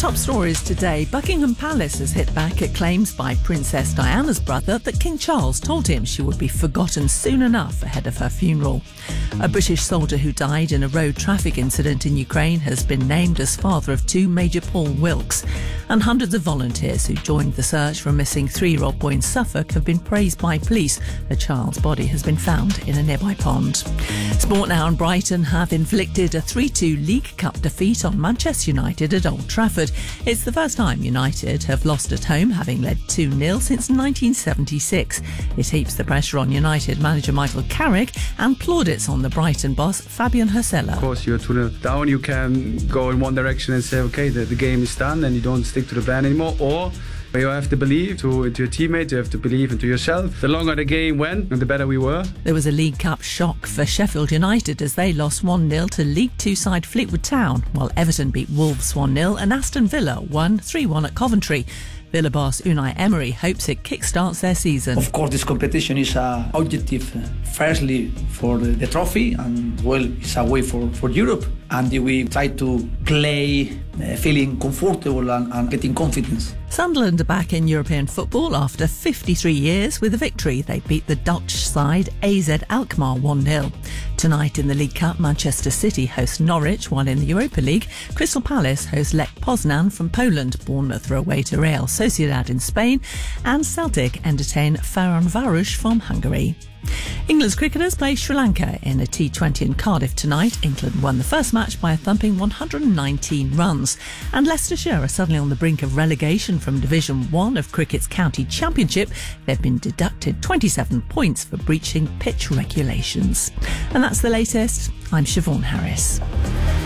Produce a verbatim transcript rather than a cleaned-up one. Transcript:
Top stories today. Buckingham Palace has hit back at claims by Princess Diana's brother that King Charles told him she would be forgotten soon enough ahead of her funeral. A British soldier who died in a road traffic incident in Ukraine has been named as father of two Major Paul Wilkes. And hundreds of volunteers who joined the search for a missing three-year-old boy in Suffolk have been praised by police. A child's body has been found in a nearby pond. Sport now, and Brighton have inflicted a three two League Cup defeat on Manchester United at Old Trafford. It's the first time United have lost at home, having led two nil since nineteen seventy-six. It heaps the pressure on United manager Michael Carrick and plaudits on the Brighton boss Fabian Hysela. Of course, you're two nil down. You can go in one direction and say, okay, the, the game is done, and you don't stick to the plan anymore. Or you have to believe to, to your teammates, you have to believe into yourself. The longer the game went, the better we were. There was a League Cup shock for Sheffield United as they lost one nil to League Two side Fleetwood Town, while Everton beat Wolves one nil and Aston Villa won three one at Coventry. Villa boss Unai Emery hopes it kickstarts their season. Of course, this competition is an objective, firstly for the, the trophy, and well, it's a way for, for Europe. And we try to play uh, feeling comfortable and, and getting confidence. Sunderland are back in European football after fifty-three years with a victory. They beat the Dutch side A Z Alkmaar one nil. Tonight in the League Cup, Manchester City host Norwich, while in the Europa League, Crystal Palace host Lech Poznan from Poland, Bournemouth are away to Real Sociedad in Spain, and Celtic entertain Ferencváros from Hungary. England's cricketers play Sri Lanka in a T twenty in Cardiff tonight. England won the first match by a thumping one hundred nineteen runs. And Leicestershire are suddenly on the brink of relegation from Division one of cricket's county championship. They've been deducted twenty-seven points for breaching pitch regulations. And that's the latest. I'm Siobhan Harris.